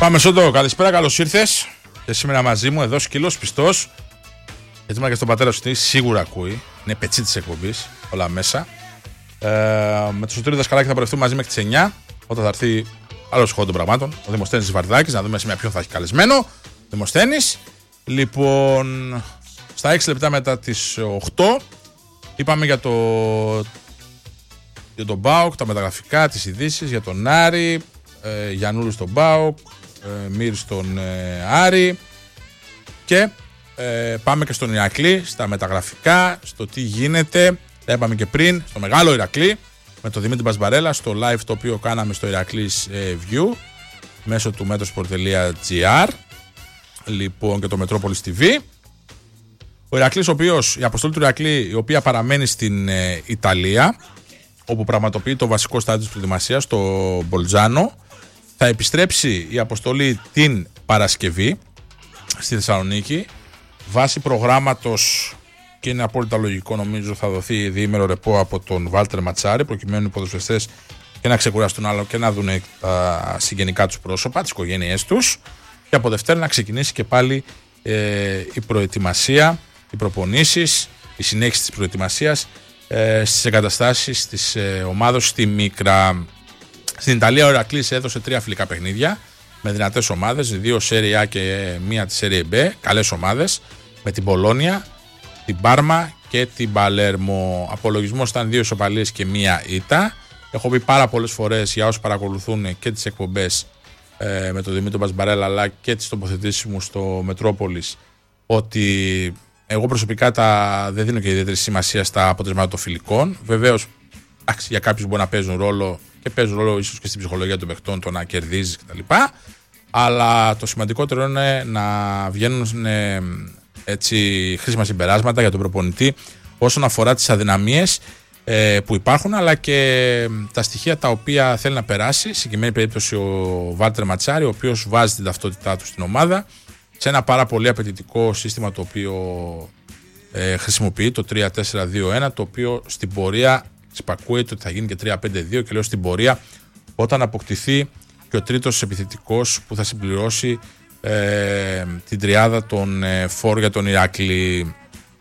Πάμε Σόντο, καλησπέρα, καλώς ήρθες. Και σήμερα μαζί μου εδώ σκύλος πιστός. Γιατί ήμουν και στον πατέρα σου, σίγουρα ακούει. Είναι πετσί της εκπομπής, όλα μέσα. Με το Σωτήρη Δασκαλάκη θα πορευτούμε μαζί μέχρι τις 9. Όταν θα έρθει άλλος χώρο των πραγμάτων, ο Δημοσθένης Βαρδάκης, να δούμε σε ποιον θα έχει καλεσμένο. Δημοσθένης. Λοιπόν, στα 6 λεπτά μετά τις 8 είπαμε για τον ΠΑΟΚ, τα μεταγραφικά, τις ειδήσεις, για τον Άρη, Γιαννούλη στον ΠΑΟΚ, Μύρη στον Άρη και πάμε και στον Ηρακλή, στα μεταγραφικά, στο τι γίνεται. Τα είπαμε και πριν, στο μεγάλο Ηρακλή με τον Δημήτρη Μπασμπαρέλα, στο live το οποίο κάναμε στο Ηρακλής View μέσω του metrosport.gr, λοιπόν, και το Metropolis TV. Ο Ηρακλής, η αποστολή του Ηρακλή, η οποία παραμένει στην Ιταλία, όπου πραγματοποιεί το βασικό στάδιο της προετοιμασίας, το Μπολτζάνο. Θα επιστρέψει η αποστολή την Παρασκευή στη Θεσσαλονίκη. Βάσει προγράμματος, και είναι απόλυτα λογικό, νομίζω θα δοθεί διήμερο ρεπό από τον Βάλτερ Ματσάρη, προκειμένου οι ποδοσφαιριστές και να ξεκουράσουν άλλο και να δουν τα συγγενικά τους πρόσωπα, τις οικογένειές τους. Και από Δευτέρα να ξεκινήσει και πάλι η προετοιμασία, οι προπονήσεις, η συνέχιση της προετοιμασίας στις εγκαταστάσεις της ομάδος στη Μίκρα. Στην Ιταλία ο Ηρακλής έδωσε 3 φιλικά παιχνίδια με δυνατές ομάδες, 2 Serie A και 1 τη Serie B, καλές ομάδες, με την Πολόνια, την Πάρμα και την Παλέρμο. Απολογισμός ήταν 2 ισοπαλίες και 1 ήττα. Έχω πει πάρα πολλές φορές για όσους παρακολουθούν και τις εκπομπές με τον Δημήτρη Μπασμπαρέλα αλλά και τις τοποθετήσεις μου στο Metropolis, ότι εγώ προσωπικά δεν δίνω και ιδιαίτερη σημασία στα αποτελέσματα των φιλικών. Βεβαίως, για κάποιους μπορεί να παίζουν ρόλο και παίζουν ρόλο ίσως και στην ψυχολογία των παιχτών, το να κερδίζεις κτλ. Αλλά το σημαντικότερο είναι να βγαίνουν έτσι χρήσιμα συμπεράσματα για τον προπονητή όσον αφορά τις αδυναμίες που υπάρχουν, αλλά και τα στοιχεία τα οποία θέλει να περάσει. Σε συγκεκριμένη περίπτωση ο Βάλτερ Ματσάρη, ο οποίος βάζει την ταυτότητά του στην ομάδα σε ένα πάρα πολύ απαιτητικό σύστημα το οποίο χρησιμοποιεί, το 3-4-2-1, το οποίο στην πορεία σπακούεται ότι θα γίνει και 3-5-2, και λέω στην πορεία όταν αποκτηθεί και ο τρίτος επιθετικός που θα συμπληρώσει την τριάδα των φορ για τον Ηράκλη.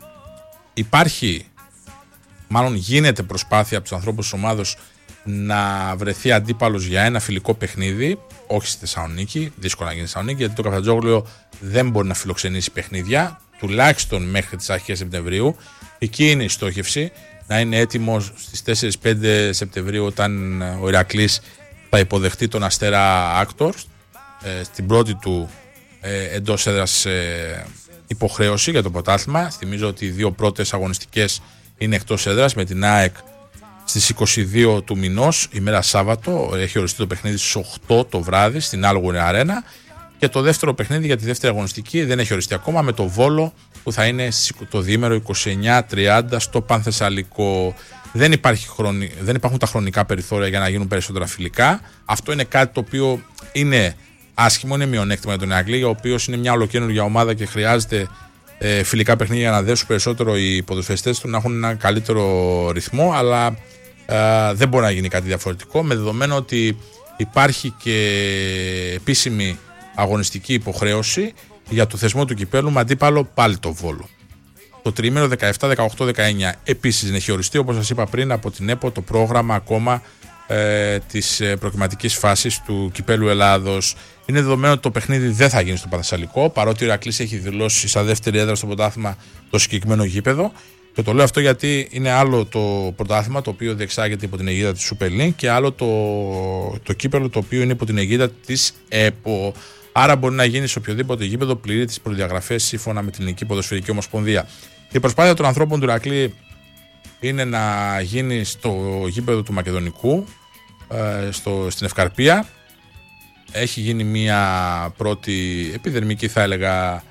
Γίνεται προσπάθεια από τους ανθρώπους της ομάδος να βρεθεί αντίπαλος για ένα φιλικό παιχνίδι, όχι στη Θεσσαλονίκη, δύσκολα να γίνει στη Θεσσαλονίκη, γιατί το Καφτατζόγλιο δεν μπορεί να φιλοξενήσει παιχνίδια, τουλάχιστον μέχρι τις αρχές Σεπτεμβρίου. Εκεί είναι η στόχευση, να είναι έτοιμος στις 4-5 Σεπτεμβρίου, όταν ο Ηρακλής θα υποδεχτεί τον Αστέρα Άκτορ στην πρώτη του εντός έδρας υποχρέωση για το πρωτάθλημα. Θυμίζω ότι οι 2 πρώτες αγωνιστικές είναι εκτός έδρας, με την ΑΕΚ στις 22 του μηνός, ημέρα Σάββατο. Έχει οριστεί το παιχνίδι στις 8 το βράδυ στην Άλγουρη Αρένα. Και το δεύτερο παιχνίδι για τη δεύτερη αγωνιστική δεν έχει οριστεί ακόμα, με το Βόλο, που θα είναι το διήμερο 29-30 στο Πανθεσσαλικό. Δεν υπάρχουν τα χρονικά περιθώρια για να γίνουν περισσότερα φιλικά. Αυτό είναι κάτι το οποίο είναι άσχημο, είναι μειονέκτημα για τον Ηρακλή, ο οποίος είναι μια ολοκαίνουργια ομάδα και χρειάζεται φιλικά παιχνίδια για να δέσουν περισσότερο οι ποδοσφαιριστές του, να έχουν ένα καλύτερο ρυθμό, αλλά δεν μπορεί να γίνει κάτι διαφορετικό, με δεδομένο ότι υπάρχει και επίσημη αγωνιστική υποχρέωση για το θεσμό του κυπέλου με αντίπαλο πάλι το Βόλο. Το τριήμερο 17, 18, 19 επίσης έχει οριστεί, όπως σας είπα πριν, από την ΕΠΟ το πρόγραμμα ακόμα της προκριματικής φάσης του Κυπέλου Ελλάδος. Είναι δεδομένο ότι το παιχνίδι δεν θα γίνει στο Πανθεσσαλικό, παρότι ο Ηρακλής έχει δηλώσει σαν δεύτερη έδρα στο πρωτάθλημα το συγκεκριμένο γήπεδο. Και το λέω αυτό γιατί είναι άλλο το πρωτάθλημα, το οποίο διεξάγεται υπό την αιγίδα της Super League, και άλλο το κύπελο, το οποίο είναι υπό την αιγίδα της ΕΠΟ. Άρα μπορεί να γίνει σε οποιοδήποτε γήπεδο, πληρεί τις προδιαγραφές σύμφωνα με την Ελληνική Ποδοσφαιρική Ομοσπονδία. Η προσπάθεια των ανθρώπων του Ηρακλή είναι να γίνει στο γήπεδο του Μακεδονικού, στην Ευκαρπία. Έχει γίνει μια πρώτη επιδερμική, θα έλεγα,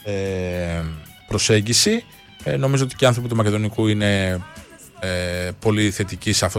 προσέγγιση. Νομίζω ότι και οι άνθρωποι του Μακεδονικού είναι πολύ θετικοί σε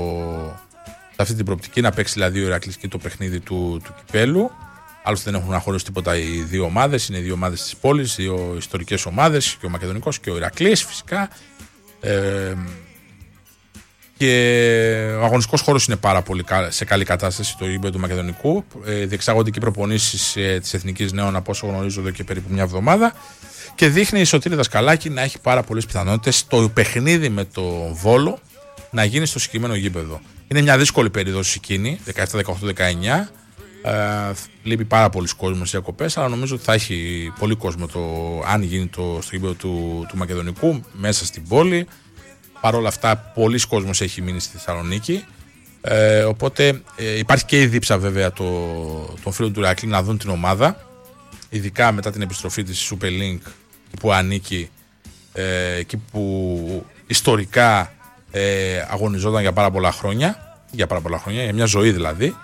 αυτή την προοπτική, να παίξει δηλαδή ο Ηρακλής και το παιχνίδι του κυπέλου. Άλλωστε δεν έχουν να χωρίσει τίποτα οι 2 ομάδες, είναι 2 ομάδες της πόλης, 2 ιστορικές ομάδες, και ο Μακεδονικός και ο Ηρακλής φυσικά. Και ο αγωνιστικός χώρος είναι πάρα πολύ σε καλή κατάσταση το γήπεδο του Μακεδονικού. Διεξάγονται και οι προπονήσεις της Εθνικής Νέων, από όσο γνωρίζω, εδώ και περίπου μια εβδομάδα. Και δείχνει η Σωτήρη Δασκαλάκη να έχει πάρα πολλές πιθανότητες το παιχνίδι με το Βόλο να γίνει στο συγκεκριμένο γήπεδο. Είναι μια δύσκολη περίοδος εκείνη, 17, 18, 19. Λείπει πάρα πολλοί κόσμος στις διακοπές, αλλά νομίζω ότι θα έχει πολύ κόσμο αν γίνει στο γήπεδο του Μακεδονικού, μέσα στην πόλη. Παρ' όλα αυτά, πολλοί κόσμος έχει μείνει στη Θεσσαλονίκη. Οπότε υπάρχει και η δίψα βέβαια των φίλων του Ηρακλή να δουν την ομάδα, ειδικά μετά την επιστροφή της Super League που ανήκει, εκεί που ιστορικά αγωνιζόταν για πάρα πολλά χρόνια, για μια ζωή δηλαδή.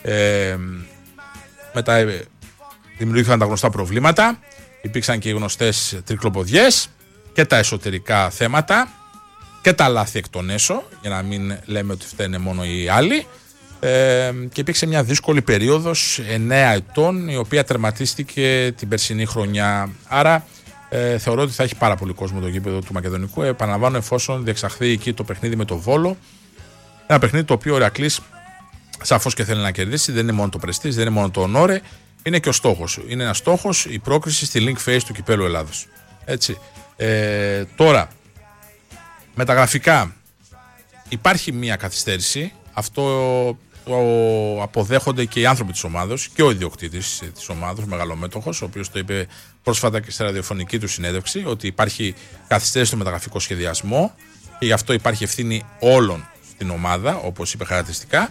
Μετά δημιουργήθηκαν τα γνωστά προβλήματα, υπήρξαν και οι γνωστές τρικλοποδιές και τα εσωτερικά θέματα και τα λάθη εκ των έσω, για να μην λέμε ότι φταίνε μόνο οι άλλοι, και υπήρξε μια δύσκολη περίοδος 9 ετών, η οποία τερματίστηκε την περσινή χρονιά. Άρα θεωρώ ότι θα έχει πάρα πολύ κόσμο το γήπεδο του Μακεδονικού, επαναλαμβάνω, εφόσον διεξαχθεί εκεί το παιχνίδι με το Βόλο, ένα παιχνίδι το οποίο ο Ηρακλής σαφώς και θέλει να κερδίσει. Δεν είναι μόνο το πρεστίζ, δεν είναι μόνο το ονόρε, είναι και ο στόχος. Είναι ένας στόχος η πρόκριση στη Link Phase του Κυπέλλου Ελλάδος. Έτσι. Τώρα, μεταγραφικά υπάρχει μια καθυστέρηση. Αυτό το αποδέχονται και οι άνθρωποι της ομάδος και ο ιδιοκτήτης της ομάδος, ο μεγαλομέτωχος, ο οποίος το είπε πρόσφατα και στη ραδιοφωνική του συνέντευξη, ότι υπάρχει καθυστέρηση στο μεταγραφικό σχεδιασμό και γι' αυτό υπάρχει ευθύνη όλων στην ομάδα, όπως είπε χαρακτηριστικά.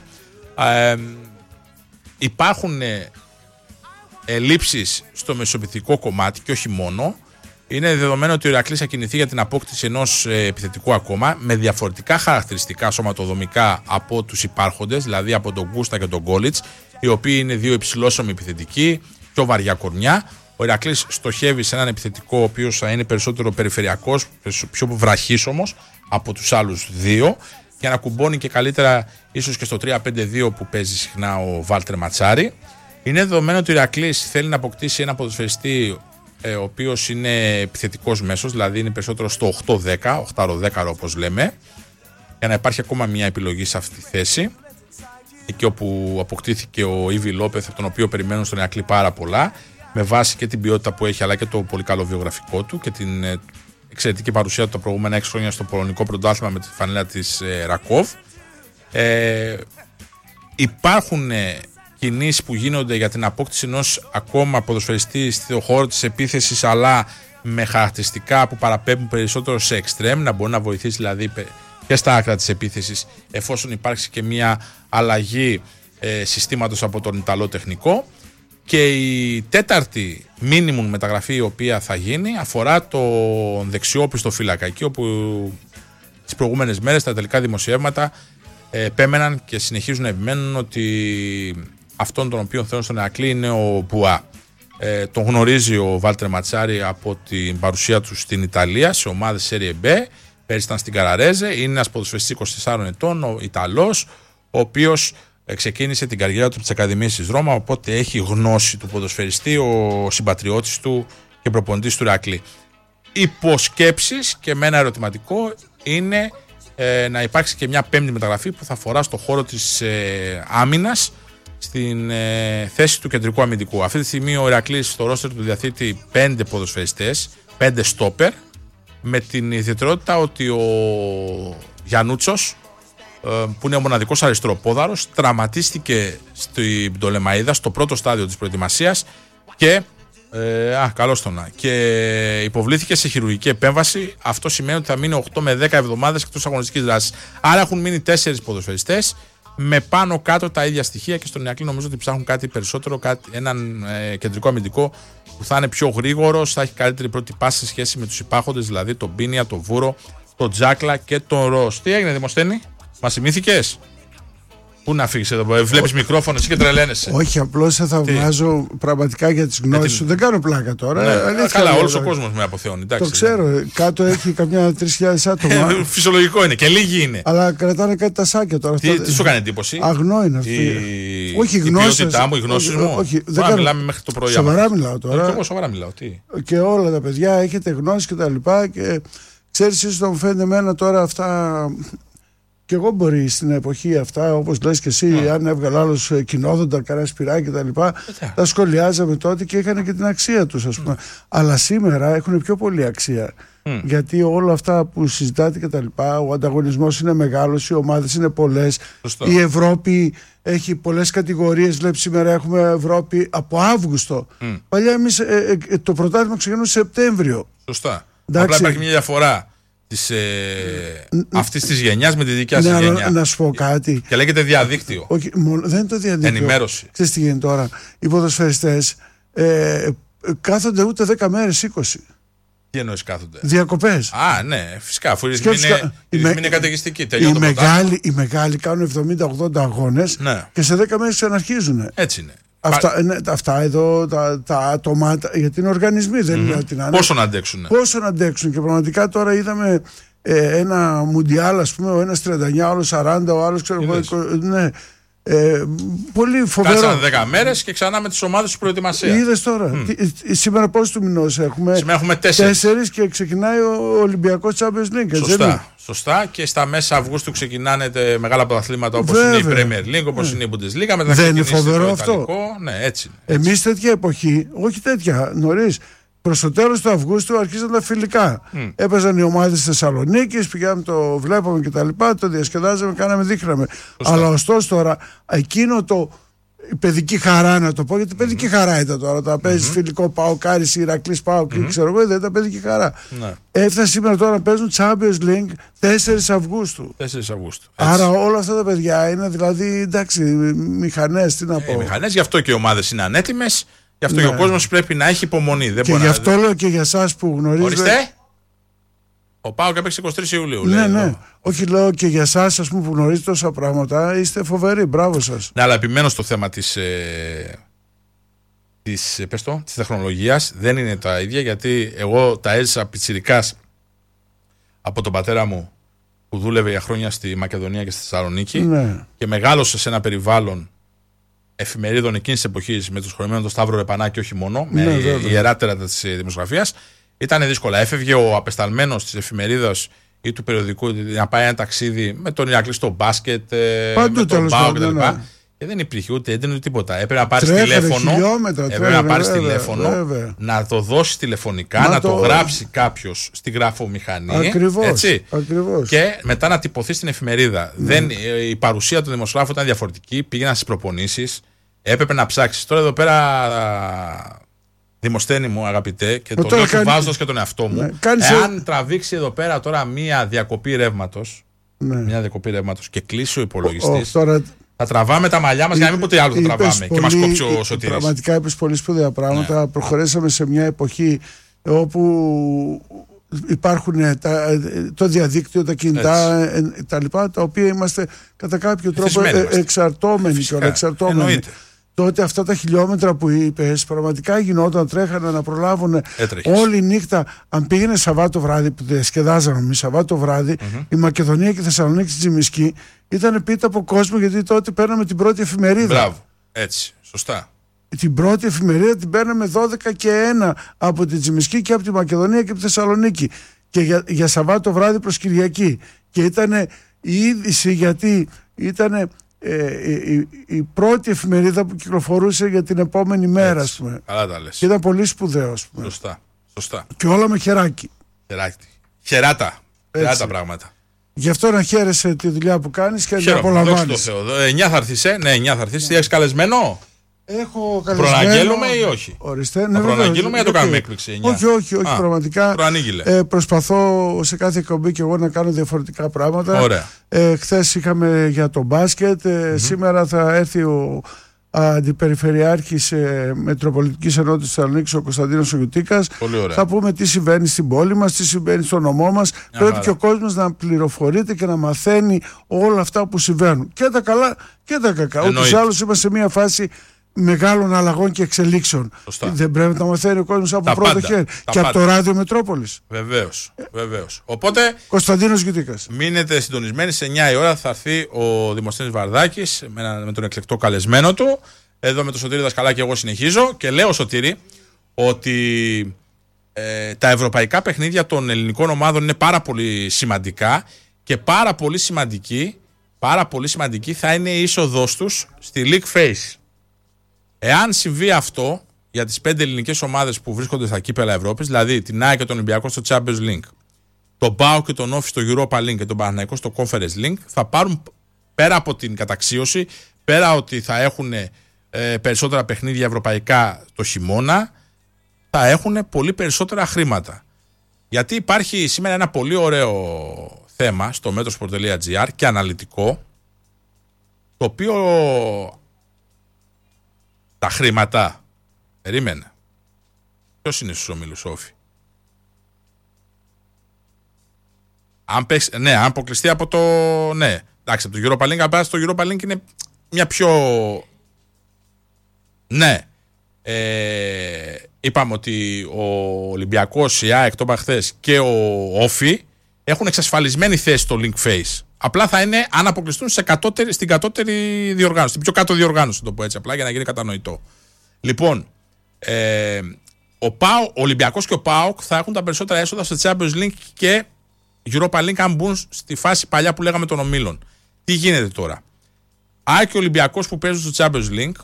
Υπάρχουν ελλείψεις στο μεσοεπιθετικό κομμάτι και όχι μόνο. Είναι δεδομένο ότι ο Ηρακλής θα κινηθεί για την απόκτηση ενός επιθετικού ακόμα με διαφορετικά χαρακτηριστικά σωματοδομικά από τους υπάρχοντες, δηλαδή από τον Γκούστα και τον Γκόλιτς, οι οποίοι είναι δύο υψηλόσωμοι επιθετικοί, πιο βαριά κορμιά. Ο Ηρακλής στοχεύει σε έναν επιθετικό ο οποίος θα είναι περισσότερο περιφερειακός, πιο βραχίσωμος από τους άλλους δύο, για να κουμπώνει και καλύτερα ίσως και στο 3-5-2 που παίζει συχνά ο Βάλτερ Ματσάρη. Είναι δεδομένο ότι ο Ηρακλής θέλει να αποκτήσει ένα ποδοσφαιριστή ο οποίος είναι επιθετικός μέσος, δηλαδή είναι περισσότερο στο 8-10, 8-10 όπως λέμε, για να υπάρχει ακόμα μια επιλογή σε αυτή τη θέση, εκεί όπου αποκτήθηκε ο Ήβι Λόπεθ, από τον οποίο περιμένουν στον Ηρακλή πάρα πολλά, με βάση και την ποιότητα που έχει αλλά και το πολύ καλό βιογραφικό του και την εξαιρετική παρουσία του τα προηγούμενα 6 χρόνια στο πολωνικό πρωτάθλημα με τη φανέλα της Ρακόβ. Υπάρχουν κινήσεις που γίνονται για την απόκτηση ενός ακόμα ποδοσφαιριστή στο χώρο της επίθεσης, αλλά με χαρακτηριστικά που παραπέμπουν περισσότερο σε εξτρέμ, να μπορεί να βοηθήσει δηλαδή και στα άκρα της επίθεσης, εφόσον υπάρξει και μια αλλαγή συστήματος από τον Ιταλό τεχνικό. Και η τέταρτη μίνιμουμ μεταγραφή η οποία θα γίνει αφορά τον δεξιόπιστο φύλακα, εκεί όπου τις προηγούμενες μέρες τα τελικά δημοσιεύματα επέμεναν και συνεχίζουν να επιμένουν ότι αυτόν τον οποίο θέλουν στον Ηρακλή είναι ο Μπουά. Τον γνωρίζει ο Βάλτερ Ματσάρη από την παρουσία του στην Ιταλία σε ομάδες Serie B. Πέρυσι ήταν στην Καραρέζε. Είναι ένας ποδοσφαιριστής 24 ετών, ο Ιταλός, ο οποίος ξεκίνησε την καριέρα του από τις Ακαδημίες της Ρώμα, οπότε έχει γνώση του ποδοσφαιριστή, ο συμπατριώτης του και προπονητής του Ηρακλή. Υποσκέψεις και με ένα ερωτηματικό είναι να υπάρξει και μια πέμπτη μεταγραφή που θα αφορά στο χώρο της άμυνας, στην θέση του κεντρικού αμυντικού. Αυτή τη στιγμή ο Ηρακλής στο ρόστερ του διαθέτει 5 ποδοσφαιριστές, 5 στόπερ, με την ιδιαιτερότητα ότι ο Γιαννούτσος, που είναι ο μοναδικός αριστεροπόδαρος, τραυματίστηκε στην Πτολεμαΐδα στο πρώτο στάδιο της προετοιμασίας και και υποβλήθηκε σε χειρουργική επέμβαση. Αυτό σημαίνει ότι θα μείνει 8 με 10 εβδομάδες εκτός αγωνιστικής δράσης. Άρα έχουν μείνει 4 ποδοσφαιριστές με πάνω κάτω τα ίδια στοιχεία, και στον Ηρακλή νομίζω ότι ψάχνουν κάτι περισσότερο, έναν κεντρικό αμυντικό που θα είναι πιο γρήγορος, θα έχει καλύτερη πρώτη πάση σε σχέση με τους υπάρχοντες, δηλαδή τον Μπίνια, τον Βούρο, τον Τζάκλα και τον Ρος. Τι έγινε, Δημοσθένη, μας θυμήθηκες? Πού να φύγεις εδώ, βλέπεις μικρόφωνο εσύ και τρελαίνεσαι? Όχι, απλώς θα θαυμάζω πραγματικά για τις γνώσεις σου. Δεν κάνω πλάκα τώρα. Ναι, καλά, όλος ο κόσμος με αποθεώνει. Το ξέρω. Κάτω έχει καμιά 3.000 άτομα. Φυσιολογικό είναι και λίγοι είναι. Αλλά κρατάνε κάτι τα σάκια τώρα. Τι σου κάνει εντύπωση? Αγνό είναι αυτό. Όχι γνώσεις. Η ποιότητά μου, οι γνώσεις μου. Όχι, δεν μιλάμε μέχρι το πρωί. Σοβαρά μιλάω τώρα. Και εγώ σοβαρά μιλάω. Και όλα τα παιδιά έχετε γνώσεις και τα λοιπά. Και ξέρεις, ίσως να μου φαίνεται εμένα τώρα αυτά. Και εγώ μπορεί στην εποχή αυτά, όπως λες και εσύ, αν έβγαλε άλλος κοινόδοντα, κανένα σπυράκι κτλ., τα σχολιάζαμε τότε και είχαν και την αξία τους, ας πούμε. Αλλά σήμερα έχουν πιο πολύ αξία. Γιατί όλα αυτά που συζητάτε και τα λοιπά, ο ανταγωνισμός είναι μεγάλος, οι ομάδες είναι πολλές. Η Ευρώπη έχει πολλές κατηγορίες. Βλέπει σήμερα έχουμε Ευρώπη από Αύγουστο. Παλιά εμείς το πρωτάθλημα ξεκινούσε Σεπτέμβριο. Σωστά. Απλά υπάρχει μια διαφορά αυτής της γενιάς με τη δικιά σας γενιά. Να σου πω κάτι. Και λέγεται διαδίκτυο. Όχι, δεν είναι το διαδίκτυο. Ενημέρωση. Ξέρεις τι γίνεται τώρα. Οι ποδοσφαιριστές κάθονται ούτε 10 μέρες, 20. Τι εννοείς κάθονται? Διακοπές. Α, ναι, φυσικά. Αφού η ρυθμή είναι καταιγιστική. Οι μεγάλοι κάνουν 70-80 αγώνες και σε 10 μέρες ξαναρχίζουν. Έτσι είναι. Αυτά εδώ τα άτομα, γιατί είναι οργανισμοί, δεν είναι ότι να είναι. Πόσο να αντέξουν. Πόσο να αντέξουν. Και πραγματικά τώρα είδαμε ένα μουντιάλ, ας πούμε, ο ένας 39, ο άλλος 40, ο άλλος ξέρω εγώ. Ναι. Πολύ φοβερό. Κάτσανε 10 μέρες και ξανά με τις ομάδες της προετοιμασία. Είδες τώρα. Σήμερα πόσους του μηνός έχουμε? Σήμερα έχουμε 4 και ξεκινάει ο Ολυμπιακός Champions League. Σωστά. Και στα μέσα Αυγούστου ξεκινάνε μεγάλα πρωταθλήματα όπως είναι η Premier League, όπως είναι η Bundesliga. Δεν είναι φοβερό αυτό? Ναι, έτσι. Εμείς τέτοια εποχή, όχι τέτοια, νωρίς. Προς το τέλος του Αυγούστου αρχίζαν τα φιλικά. Έπαιζαν οι ομάδες της Θεσσαλονίκης, πηγαίναμε, το βλέπαμε κτλ. Το διασκεδάζαμε, κάναμε, δείχναμε. Αλλά ωστόσο τώρα, εκείνο η παιδική χαρά, να το πω, γιατί παιδική χαρά ήταν τώρα. Τα παίζει φιλικό ΠΑΟΚ, Άρης, Ηρακλής, ΠΑΟΚ, ξέρω εγώ, δεν ήταν παιδική χαρά. Έφτασε σήμερα τώρα να παίζουν Champions League 4 Αυγούστου. 4 Αυγούστου. Άρα όλα αυτά τα παιδιά είναι δηλαδή, εντάξει, μηχανές, τι να πω. Μηχανές, γι' αυτό και οι ομάδες είναι ανέτοιμες. Γι' αυτό και ο κόσμος πρέπει να έχει υπομονή. Και γι' αυτό λέω και για εσάς που γνωρίζετε. Ορίστε. Ο ΠΑΟΚ έπαιξε 23 Ιουλίου. Ναι. Όχι, λέω και για εσάς, ας πούμε, που γνωρίζετε τόσα πράγματα. Είστε φοβεροί. Μπράβο σας. Ναι, αλλά επιμένω στο θέμα της τεχνολογίας. Δεν είναι τα ίδια, γιατί εγώ τα έζησα πιτσιρικάς από τον πατέρα μου που δούλευε για χρόνια στη Μακεδονία και στη Θεσσαλονίκη και μεγάλωσε σε ένα περιβάλλον εφημερίδων εκείνης της εποχής με τους χρονημένους τον Σταύρο Ρεπανάκη, όχι μόνο, με ιεράτερα της δημοσιογραφίας. Ήταν δύσκολα. Έφευγε ο απεσταλμένος της εφημερίδας ή του περιοδικού να πάει ένα ταξίδι με τον Ηρακλή στο μπάσκετ, με τον ΠΑΟΚ κτλ. Και δεν υπήρχε ούτε έντονο τίποτα. Έπρεπε να πάρεις τηλέφωνο, να το δώσεις τηλεφωνικά, να το γράψει κάποιος στη γραφομηχανή. Ακριβώς. Και μετά να τυπωθεί στην εφημερίδα. Η παρουσία του δημοσιογράφου ήταν διαφορετική. Πήγαιναν στις προπονήσεις. Έπρεπε να ψάξεις. Τώρα εδώ πέρα, Δημοσθένη μου, αγαπητέ, και το λέω του βάζοντας και τον εαυτό μου. Εάν τραβήξει εδώ πέρα τώρα μία διακοπή ρεύματος, και κλείσει ο υπολογιστής. Θα τραβάμε τα μαλλιά μας για να μην ποτέ άλλο θα τραβάμε και μας κόψει ο Σωτήρης. Πραγματικά είπες πολύ σπουδαία πράγματα. Προχωρήσαμε σε μια εποχή όπου υπάρχουν το διαδίκτυο, τα κινητά, τα λοιπά, τα οποία είμαστε κατά κάποιο τρόπο εξαρτώμενοι. Τότε αυτά τα χιλιόμετρα που είπες πραγματικά γινόταν, τρέχανε να προλάβουν όλη νύχτα. Αν πήγαινε Σαββάτο βράδυ, που διασκεδάζαμε εμείς Σαββάτο βράδυ, η Μακεδονία και η Θεσσαλονίκη στη Τζιμισκή ήταν πίτα από κόσμο, γιατί τότε παίρναμε την πρώτη εφημερίδα. Μπράβο, έτσι, σωστά. Την πρώτη εφημερίδα την παίρναμε 12 και 1 από την Τζιμισκή και από τη Μακεδονία και από τη Θεσσαλονίκη. Και για Σαββάτο βράδυ προς Κυριακή. Και ήταν η είδηση, γιατί ήταν η πρώτη εφημερίδα που κυκλοφορούσε για την επόμενη μέρα, ας πούμε. Καλά τα λες. Και ήταν πολύ σπουδαίο, ας πούμε. Σωστά. Και όλα με χεράκι. Χεράτα πράγματα. Γι' αυτό να χαίρεσαι τη δουλειά που κάνεις και να απολαμβάνεις. Δόξα τω Θεώ. 9 θα έρθεις, Ναι, 9 θα έρθεις. Έχεις καλεσμένο? Έχω καλεσμένο. Προαναγγέλουμε ή όχι? Ορίστε, να προαναγγέλουμε ή να το κάνουμε έκπληξη? Όχι, πραγματικά. Προσπαθώ σε κάθε εκπομπή και εγώ να κάνω διαφορετικά πράγματα. Χθες είχαμε για το μπάσκετ. Σήμερα θα έρθει ο Αντιπεριφερειάρχης Μετροπολιτικής Ενότητας Θεσσαλονίκης, ο Κωνσταντίνος Γιουτίκας. Θα πούμε τι συμβαίνει στην πόλη μας, τι συμβαίνει στο νομό μας. Πρέπει και ο κόσμος να πληροφορείται και να μαθαίνει όλα αυτά που συμβαίνουν. Και τα καλά και τα κακά. Ούτως ή άλλως είμαστε σε μια φάση μεγάλων αλλαγών και εξελίξεων. Δεν πρέπει να μαθαίνει ο κόσμος από πρώτο χέρι. Και από το ράδιο Μετρόπολης. Βεβαίως. Οπότε, Κωνσταντίνος Γιουτίκας. μείνετε συντονισμένοι. Σε 9 η ώρα θα έρθει ο Δημοσθένης Βαρδάκης με τον εκλεκτό καλεσμένο του. Εδώ με τον Σωτήρη Δασκαλάκη εγώ συνεχίζω και λέω, Σωτήρη, ότι τα ευρωπαϊκά παιχνίδια των ελληνικών ομάδων είναι πάρα πολύ σημαντικά και πάρα πολύ σημαντική πάρα πολύ σημαντική θα είναι η είσοδός τους στη League Phase. Εάν συμβεί αυτό για τις 5 ελληνικές ομάδες που βρίσκονται στα κύπελα Ευρώπης, δηλαδή την ΑΕΚ και τον Ολυμπιακό στο Champions League, τον ΠΑΟΚ και τον Όφη στο Europa League και τον Παναθηναϊκό στο Conference League, θα πάρουν πέρα από την καταξίωση, πέρα ότι θα έχουν περισσότερα παιχνίδια ευρωπαϊκά το χειμώνα, θα έχουν πολύ περισσότερα χρήματα. Γιατί υπάρχει σήμερα ένα πολύ ωραίο θέμα στο metrosport.gr και αναλυτικό, το οποίο τα χρήματα, περίμενε, ποιος είναι στους ομίλους Όφη? Αν αποκλειστεί από το, ναι, εντάξει, από το Europa League, αλλά το Europa League είναι μια πιο, ναι, είπαμε ότι ο Ολυμπιακός, η ΑΕΚ, το είπα χθες, και ο Όφη έχουν εξασφαλισμένη θέση στο Link Phase. Απλά θα είναι αν αποκλειστούν στην κατώτερη διοργάνωση, στην πιο κάτω διοργάνωση, το πω έτσι απλά για να γίνει κατανοητό. Λοιπόν, ο Ολυμπιακός και ο ΠΑΟΚ θα έχουν τα περισσότερα έσοδα στο Champions League και Europa League αν μπουν στη φάση παλιά που λέγαμε των ομίλων. Τι γίνεται τώρα? ΑΕΚ και ο Ολυμπιακός που παίζουν στο Champions League,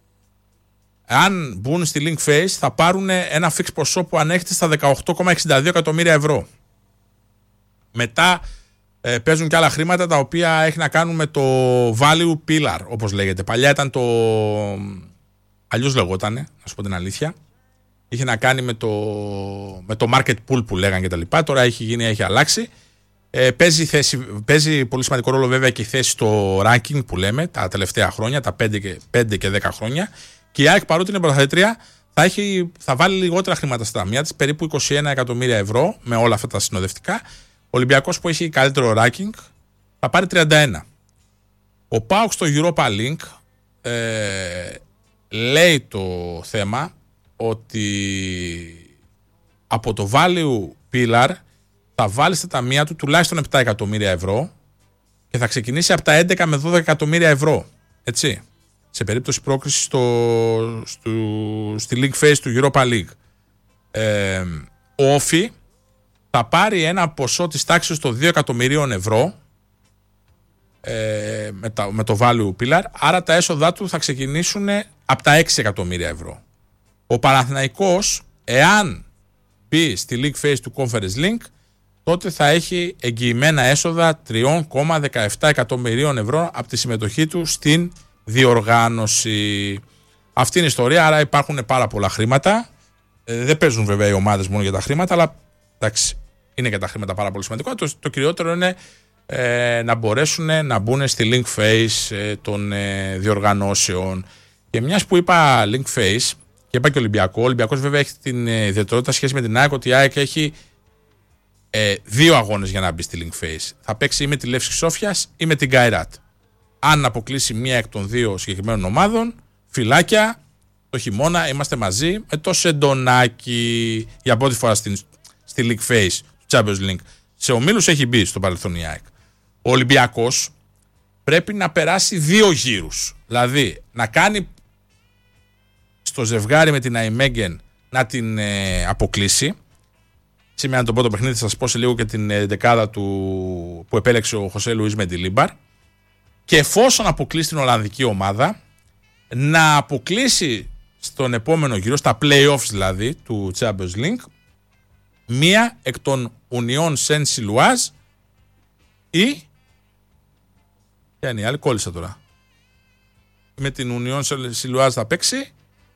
αν μπουν στη Link Phase, θα πάρουν ένα fix ποσό που ανέχεται στα 18,62 εκατομμύρια ευρώ. Μετά παίζουν και άλλα χρήματα τα οποία έχει να κάνουν με το value pillar, όπως λέγεται. Παλιά ήταν το, αλλιώς λεγότανε, να σου πω την αλήθεια. Είχε να κάνει με το market pool που λέγανε και τα λοιπά. Τώρα έχει αλλάξει. Παίζει πολύ σημαντικό ρόλο βέβαια και η θέση στο ranking που λέμε τα τελευταία χρόνια, τα 5 και 10 χρόνια. Και η ΑΕΚ, παρότι είναι πρωταθλήτρια, θα βάλει λιγότερα χρήματα στα ταμεία της, περίπου 21 εκατομμύρια ευρώ με όλα αυτά τα συνοδευτικά. Ο Ολυμπιακός που έχει καλύτερο ranking θα πάρει 31. Ο ΠΑΟΚ στο Europa League λέει το θέμα ότι από το value pillar θα βάλει στα ταμεία του τουλάχιστον 7 εκατομμύρια ευρώ και θα ξεκινήσει από τα 11 με 12 εκατομμύρια ευρώ. Έτσι. Σε περίπτωση πρόκρισης στη League Phase του Europa League. Ο Όφη θα πάρει ένα ποσό της τάξης των 2 εκατομμυρίων ευρώ με το value pillar, άρα τα έσοδά του θα ξεκινήσουν από τα 6 εκατομμύρια ευρώ. Ο Παναθηναϊκός, εάν μπει στη League Phase του Conference League, τότε θα έχει εγγυημένα έσοδα 3,17 εκατομμυρίων ευρώ από τη συμμετοχή του στην διοργάνωση. Αυτή είναι η ιστορία, άρα υπάρχουν πάρα πολλά χρήματα. Δεν παίζουν βέβαια οι ομάδες μόνο για τα χρήματα, αλλά εντάξει, είναι και τα χρήματα πάρα πολύ σημαντικό. Το κυριότερο είναι να μπορέσουν να μπουν στη Link Phase των διοργανώσεων. Και μιας που είπα Link Phase και είπα και Ολυμπιακό, ο Ολυμπιακός βέβαια έχει την ιδιαιτερότητα σχέση με την ΑΕΚ ότι η ΑΕΚ έχει 2 αγώνες για να μπει στη Link Phase. Θα παίξει ή με τη Λεύσκη Σόφιας ή με την Γκαϊράτ. Αν αποκλείσει μία εκ των 2 συγκεκριμένων ομάδων, φυλάκια, το χειμώνα είμαστε μαζί με το Σεντονάκι για πρώτη φορά στη League Phase του Champions League. Σε ομίλους έχει μπει στο παρελθόν η ΑΕΚ. Ο Ολυμπιακός πρέπει να περάσει 2 γύρους. Δηλαδή να κάνει στο ζευγάρι με την Αϊμέγεν να την αποκλείσει. Σήμερα το πρώτο παιχνίδι θα σας πω σε λίγο και την δεκάδα του που επέλεξε ο Χωσέ Λουίς Μεντιλίμπαρ. Και εφόσον αποκλείσει την Ολλανδική ομάδα, να αποκλείσει στον επόμενο γύρο, στα play-offs δηλαδή του Champions League, μία εκ των Union Saint-Gilloise ή ποια είναι η άλλη, κόλλησα τώρα, με την Union Saint-Gilloise θα παίξει.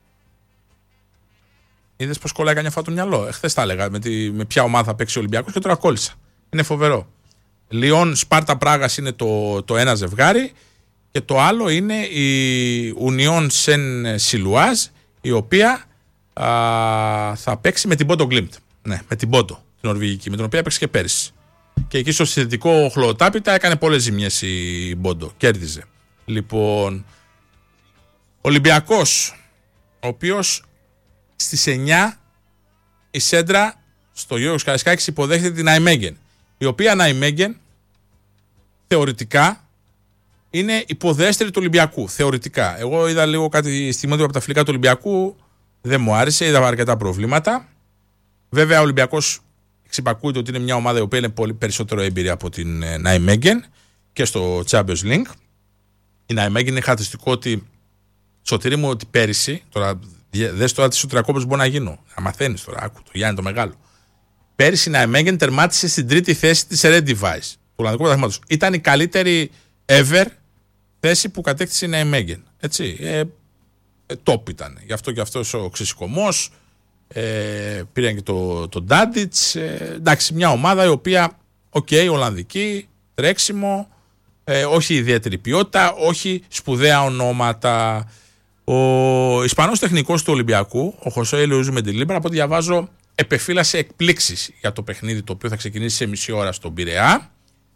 Είδες πως κολλάει κανένα φορά το μυαλό? Χθες τα έλεγα με ποια ομάδα θα παίξει ο Ολυμπιακός και τώρα κόλλησα. Είναι φοβερό. Λιόν Σπάρτα Πράγας είναι το ένα ζευγάρι και το άλλο είναι η Union Saint-Gilloise, η οποία θα παίξει με την Bodo Glimt. Ναι, με την Bodo, την Νορβηγική, με την οποία παίξει και πέρυσι. Και εκεί στο συνθετικό χλωοτάπητα έκανε πολλές ζημιές η Bodo. Κέρδιζε. Λοιπόν, Ολυμπιακός, ο οποίος στις 9 η Σέντρα στο Γιώργος Καραϊσκάκης υποδέχεται την Αϊμέγεν, η οποία Αϊμέγεν θεωρητικά είναι υποδέστερη του Ολυμπιακού. Θεωρητικά. Εγώ είδα λίγο κάτι στιγμή από τα φιλικά του Ολυμπιακού, δεν μου άρεσε, είδα αρκετά προβλήματα. Βέβαια ο Ολυμπιακός εξυπακούεται ότι είναι μια ομάδα η οποία είναι πολύ περισσότερο έμπειρη από την Αϊμέγεν και στο Champions League. Η Ναϊμέγεν είναι χαρακτηριστικό ότι, Σωτήρη μου, ότι πέρυσι, τώρα δες τώρα τι σωτηρακόπες μπορεί να γίνω. Να μαθαίνεις τώρα, άκου το Γιάννη το Μεγάλο. Πέρυσι η Ναϊμέγεν τερμάτισε στην τρίτη θέση της Eredivisie του Ολλανδικού Πρωταθλήματος. Ήταν η καλύτερη ever θέση που κατέκτησε η Ναϊμέγεν. Έτσι. Top ήταν. Γι' αυτό και αυτός ο ξεσηκωμός. Πήραν και τον Ντάντιτς. Εντάξει, μια ομάδα η οποία, Ολλανδική, τρέξιμο, όχι ιδιαίτερη ποιότητα, όχι σπουδαία ονόματα. Ο Ισπανός τεχνικός του Ολυμπιακού, ο Χωσέ Λουίζ Μεντιλίμπαρ, από ό,τι διαβάζω, επεφύλασε εκπλήξεις για το παιχνίδι το οποίο θα ξεκινήσει σε μισή ώρα στον Πειραιά.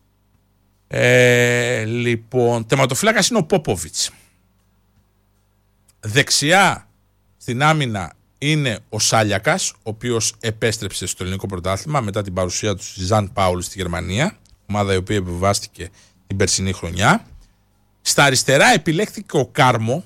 Λοιπόν, τερματοφύλακας είναι ο Πόποβιτς. Δεξιά στην άμυνα είναι ο Σάλιακας, ο οποίος επέστρεψε στο ελληνικό πρωτάθλημα μετά την παρουσία του Ζαν Πάουλ στη Γερμανία, ομάδα η οποία επιβιβάστηκε την περσινή χρονιά. Στα αριστερά επιλέχθηκε ο Κάρμο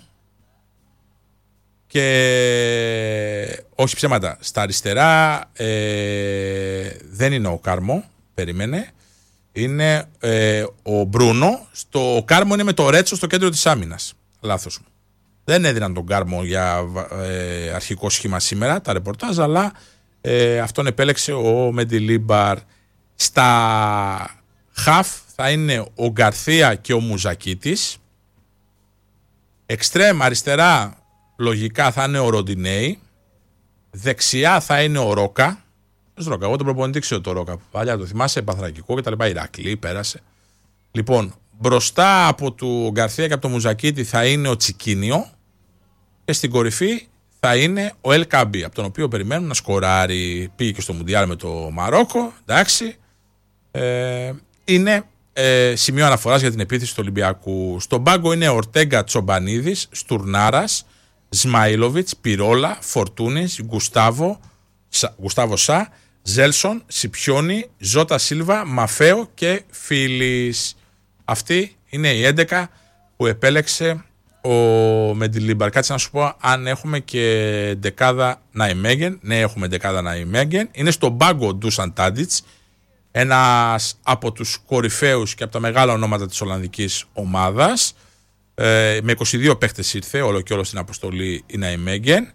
και όχι ψέματα, στα αριστερά δεν είναι ο Κάρμο, περίμενε, είναι ο Μπρούνο. Ο Κάρμο είναι με το Ρέτσο στο κέντρο της άμυνας. Λάθος μου. Δεν έδιναν τον Κάρμο για αρχικό σχήμα σήμερα τα ρεπορτάζ, αλλά αυτόν επέλεξε ο Μεντιλίμπαρ. Στα χαφ θα είναι ο Γκαρθία και ο Μουζακίτης. Εξτρέμ αριστερά λογικά θα είναι ο Ροντινέι. Δεξιά θα είναι ο Ρόκα. Ρόκα, εγώ τον προπονητή ξέρω το Ρόκα. Παλιά το θυμάσαι, Παθρακικό κτλ. Ηρακλή, πέρασε. Λοιπόν, μπροστά από του Γκαρθία και από το Μουζακίτη θα είναι ο Τσικίνιο. Και στην κορυφή θα είναι ο Ελ Καμπί, από τον οποίο περιμένουν να σκοράρει. Πήγε και στο Μουντιάλ με το Μαρόκο. Εντάξει. Είναι σημείο αναφοράς για την επίθεση του Ολυμπιακού. Στον πάγκο είναι Ορτέγκα, Τσομπανίδης, Στουρνάρας, Σμαΐλοβιτς, Πυρόλα, Φορτούνης, Γκουστάβο Σα, Ζέλσον, Σιπιόνι, Ζώτα Σίλβα, Μαφέο και Φίλης. Αυτή είναι η 11 που επέλεξε ο Μεντιλίμπαρ. Κάτσε να σου πω αν έχουμε και δεκάδα Ναϊμέγεν. Ναι, έχουμε δεκάδα Ναϊμέγεν. Είναι στον πάγκο ο Ντούσαν Τάντιτς, ένας από τους κορυφαίους και από τα μεγάλα ονόματα της Ολλανδικής ομάδας. Με 22 παίχτες ήρθε όλο και όλο στην αποστολή η Ναϊμέγεν.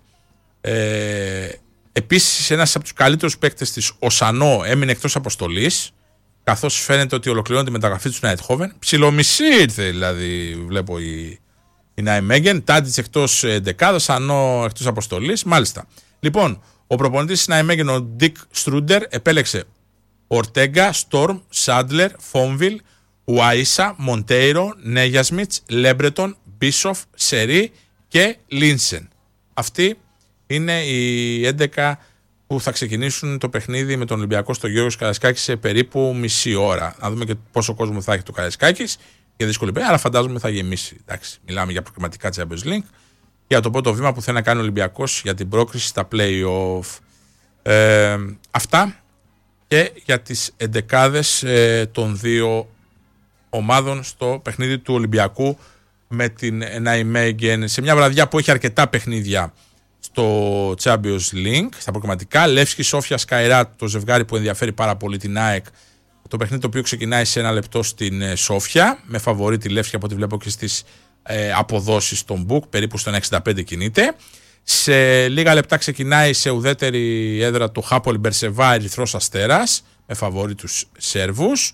Επίσης ένας από τους καλύτερους παίχτες της, ο Σανό, έμεινε εκτός αποστολής, καθώς φαίνεται ότι ολοκληρώνει τη μεταγραφή του Νάιτχόβεν. Ψιλομισή ήρθε δηλαδή, βλέπω η Ναϊμέγεν. Τάντιτς εκτός δεκάδας, Σανό εκτός αποστολής. Μάλιστα. Λοιπόν, ο προπονητής της Ναϊμέγεν, ο Ντίκ Στρούντερ, επέλεξε Ορτέγκα, Στόρμ, Σάντλερ, Φόμβιλ, Ουαΐσα, Μοντέιρο, Νέγιασμιτς, Λέμπρετον, Μπίσοφ, Σερί και Λίνσεν. Αυτή είναι οι 11 που θα ξεκινήσουν το παιχνίδι με τον Ολυμπιακό στο Γιώργος Καραϊσκάκης σε περίπου μισή ώρα. Να δούμε και πόσο κόσμο θα έχει το Καραϊσκάκης. Για δύσκολη περίοδο, αλλά φαντάζομαι θα γεμίσει. Εντάξει, μιλάμε για προκριματικά Champions League. Για το πρώτο βήμα που θέλει να κάνει ο Ολυμπιακός για την πρόκριση στα play-off. Αυτά και για τις εντεκάδες των δύο ομάδων στο παιχνίδι του Ολυμπιακού με την Ναϊμέγεν. Σε μια βραδιά που έχει αρκετά παιχνίδια στο Champions League, στα προκριματικά. Λεύσκι Σόφια Σκαϊράτ, το ζευγάρι που ενδιαφέρει πάρα πολύ την ΑΕΚ. Το παιχνίδι το οποίο ξεκινάει σε 1 λεπτό στην Σόφια, με φαβορί τη Λεύσκι από ό,τι βλέπω και στις αποδόσεις των Book, περίπου στον 65 κινείται. Σε λίγα λεπτά ξεκινάει σε ουδέτερη έδρα του Χάπολ Μπερσεβά Ερυθρός Αστέρας, με φαβορί τους Σέρβους.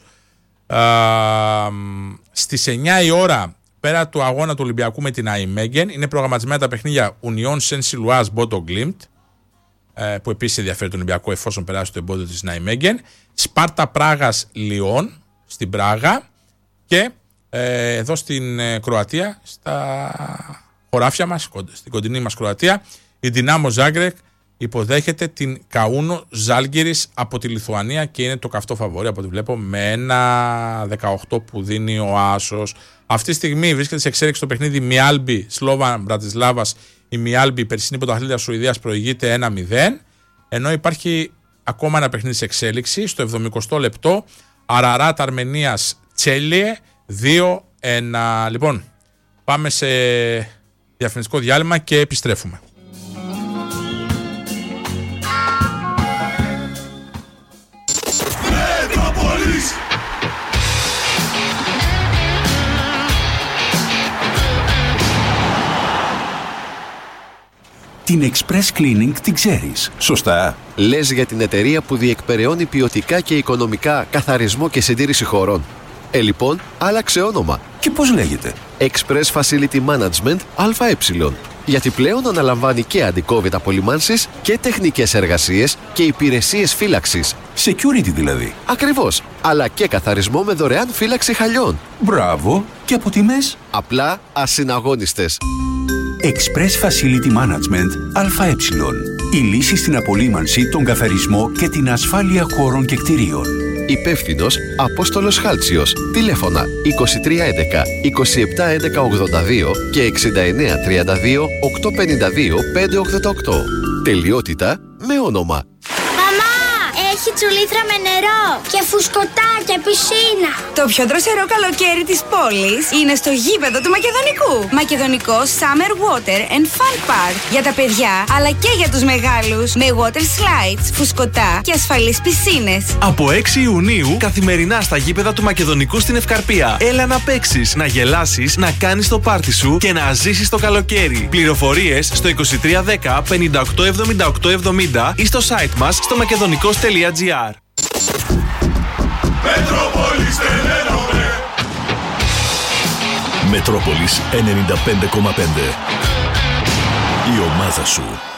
Στις 9 η ώρα, πέρα του αγώνα του Ολυμπιακού με την Ναϊμέγεν, είναι προγραμματισμένα τα παιχνίδια Union Saint-Gilloise Bodo Glimt, που επίσης ενδιαφέρει τον Ολυμπιακό εφόσον περάσει το εμπόδιο της Ναϊμέγεν, Σπάρτα Πράγας Λιόν στην Πράγα και εδώ στην Κροατία, στα χωράφια μας, στην κοντινή μας Κροατία, η Δυνάμο Ζάγκρεκ υποδέχεται την Καούνο Ζάλγκιρις από τη Λιθουανία και είναι το καυτό φαβορί από ό,τι βλέπω με 1-18 που δίνει ο Άσος. Αυτή τη στιγμή βρίσκεται σε εξέλιξη το παιχνίδι Μιάλμπι Σλόβαν Μπρατισλάβας. Η Μιάλμπι, η περσινή πρωταθλήτρια Σουηδίας, προηγείται 1-0, ενώ υπάρχει ακόμα ένα παιχνίδι σε εξέλιξη στο 70ο λεπτό. Αραράτ Αρμενίας Τσέλιε 2-1. Λοιπόν, πάμε σε διαφημιστικό διάλειμμα και επιστρέφουμε. Την Express Cleaning την ξέρεις, σωστά? Λες για την εταιρεία που διεκπεραιώνει ποιοτικά και οικονομικά καθαρισμό και συντήρηση χωρών. Λοιπόν, άλλαξε όνομα. Και πώς λέγεται? Express Facility Management ΑΕ. Γιατί πλέον αναλαμβάνει και αντικόβιτ απολυμάνσεις και τεχνικές εργασίες και υπηρεσίες φύλαξης. Security δηλαδή. Ακριβώς. Αλλά και καθαρισμό με δωρεάν φύλαξη χαλιών. Μπράβο. Και από τιμές? Απλά ασυναγώνιστες. Express Facility Management ΑΕ. Η λύση στην απολύμανση, τον καθαρισμό και την ασφάλεια χώρων και κτηρίων. Υπεύθυνος Απόστολος Χάλτσιος. Τηλέφωνα 2311 2711 82 και 6932 852 588. Τελειότητα με όνομα. Έχει τσουλήθρα με νερό και φουσκωτά και πισίνα. Το πιο δροσερό καλοκαίρι της πόλης είναι στο γήπεδο του Μακεδονικού. Μακεδονικό Summer Water and Fun Park. Για τα παιδιά αλλά και για τους μεγάλους. Με water slides, φουσκωτά και ασφαλείς πισίνες. Από 6 Ιουνίου καθημερινά στα γήπεδα του Μακεδονικού στην Ευκαρπία. Έλα να παίξεις, να γελάσεις, να κάνεις το πάρτι σου και να ζήσεις το καλοκαίρι. Πληροφορίες στο 2310 58 78 70 ή στο site μας στο makedonικos.gr. Μετρόπολης 95,5. Η ομάδα σου.